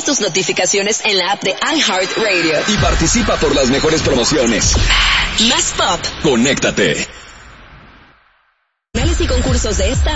tus notificaciones en la app de iHeartRadio. Y participa por las mejores promociones. Más pop. Conéctate. Finales y concursos de esta